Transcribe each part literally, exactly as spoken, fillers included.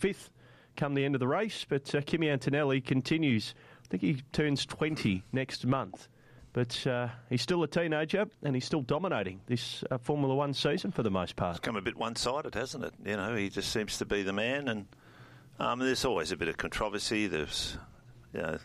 fifth come the end of the race, but uh, Kimi Antonelli continues. I think he turns twenty next month. But uh, he's still a teenager and he's still dominating this uh, Formula One season for the most part. It's come a bit one-sided, hasn't it? You know, he just seems to be the man, and um, there's always a bit of controversy. There's, you know,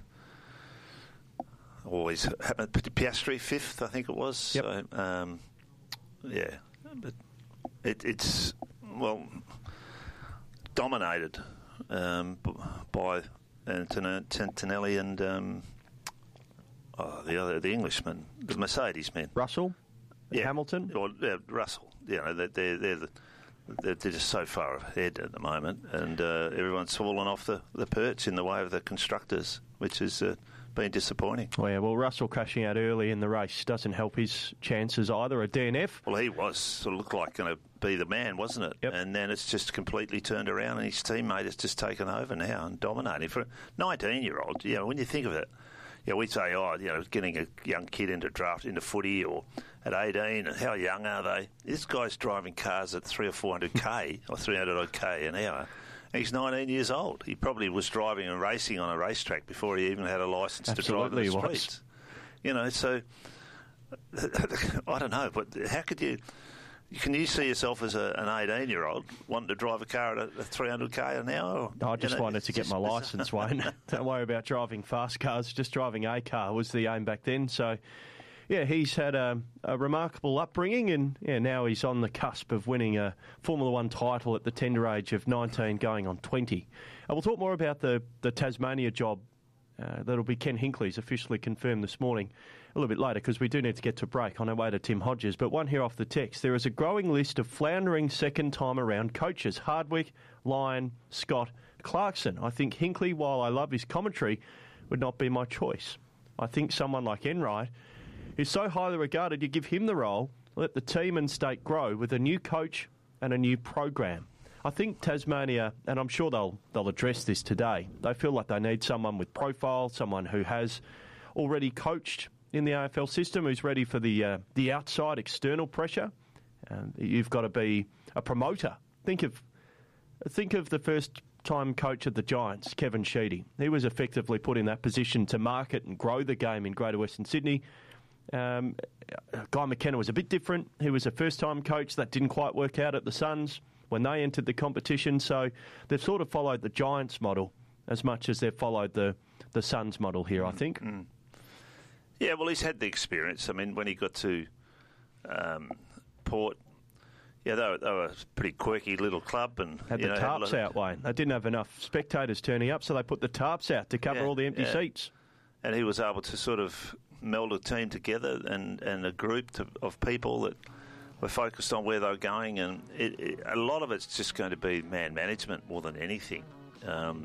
always happened. Piastri fifth, I think it was. Yep. So, um, yeah, but it, it's well dominated um, by Antonelli and um, oh, the other, the Englishman, the Mercedes men, Russell, yeah. Hamilton, or yeah, Russell. You know, they're they're they're, the, they're they're just so far ahead at the moment, and uh, everyone's fallen off the, the perch in the way of the constructors, which has uh, been disappointing. Oh, yeah, well, Russell crashing out early in the race doesn't help his chances either. A D N F. Well, he was sort of looked like going to be the man, wasn't it? Yep. And then it's just completely turned around, and his teammate has just taken over now and dominating. For a nineteen-year-old, you know, when you think of it, you know, we say, oh, you know, getting a young kid into draft, into footy, or at eighteen, and how young are they? This guy's driving cars at three or four hundred k or three hundred odd k an hour. He's nineteen years old. He probably was driving and racing on a racetrack before he even had a licence to drive in the streets. You know, so I don't know, but how could you? Can you see yourself as a, an eighteen-year-old wanting to drive a car at a, a three hundred k an hour? I just you know, wanted to get my licence, Wayne. Don't worry about driving fast cars. Just driving a car was the aim back then. So, yeah, he's had a, a remarkable upbringing, and yeah, now he's on the cusp of winning a Formula One title at the tender age of nineteen, going on twenty. And we'll talk more about the, the Tasmania job. Uh, that'll be Ken Hinkley's officially confirmed this morning, a little bit later, because we do need to get to break on our way to Tim Hodges. But one here off the text. There is a growing list of floundering second-time-around coaches. Hardwick, Lyon, Scott, Clarkson. I think Hinkley, while I love his commentary, would not be my choice. I think someone like Enright is so highly regarded, you give him the role, let the team and state grow with a new coach and a new program. I think Tasmania, and I'm sure they'll they'll address this today, they feel like they need someone with profile, someone who has already coached in the A F L system, who's ready for the uh, the outside external pressure. Um, you've got to be a promoter. Think of think of the first time coach of the Giants, Kevin Sheedy. He was effectively put in that position to market and grow the game in Greater Western Sydney. Um, Guy McKenna was a bit different. He was a first-time coach. That didn't quite work out at the Suns when they entered the competition. So they've sort of followed the Giants model as much as they've followed the, the Suns model here, I think. Mm. Yeah, well, he's had the experience. I mean, when he got to um, Port, yeah, they were, they were a pretty quirky little club. And Had you the know, tarps had out, Wayne. They didn't have enough spectators turning up, so they put the tarps out to cover yeah, all the empty yeah. seats. And he was able to sort of meld a team together and, and a group to, of people that were focused on where they were going. And it, it, a lot of it's just going to be man management more than anything. Um,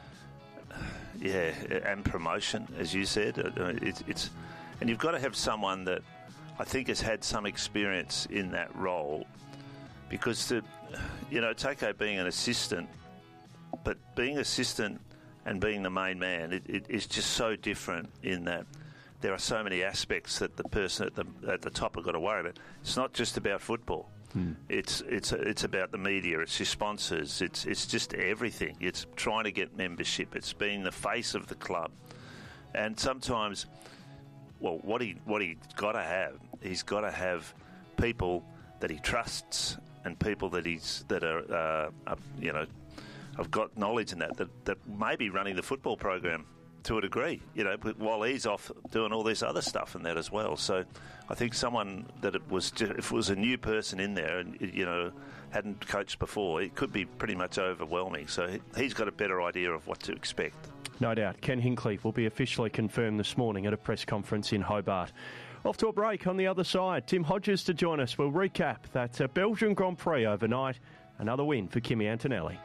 yeah, and promotion, as you said. It, it's and you've got to have someone that I think has had some experience in that role, because to, you know, it's okay being an assistant, but being assistant and being the main man, it, it is just so different in that there are so many aspects that the person at the at the top have got to worry about. It's not just about football. Hmm. It's it's it's about the media. It's your sponsors. It's it's just everything. It's trying to get membership. It's being the face of the club. And sometimes, well, what he what he's got to have, he's got to have people that he trusts and people that he's that are, uh, are you know. I've got knowledge in that, that that may be running the football program to a degree, you know, while he's off doing all this other stuff and that as well. So I think someone that it was, just, if it was a new person in there and, you know, hadn't coached before, it could be pretty much overwhelming. So he's got a better idea of what to expect. No doubt. Ken Hinkley will be officially confirmed this morning at a press conference in Hobart. Off to a break on the other side. Tim Hodges to join us. We'll recap that uh, Belgian Grand Prix overnight. Another win for Kimi Antonelli.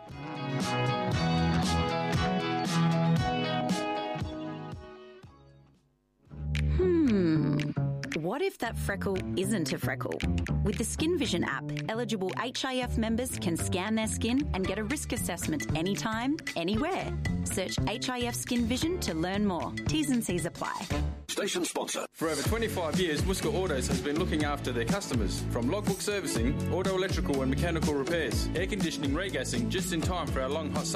Hmm. What if that freckle isn't a freckle? With the Skin Vision app, eligible H I F members can scan their skin and get a risk assessment anytime, anywhere. Search H I F Skin Vision to learn more. T's and C's apply. Station sponsor. For over twenty-five years, Worcester Autos has been looking after their customers. From logbook servicing, auto electrical and mechanical repairs, air conditioning, regassing, just in time for our long hot summer.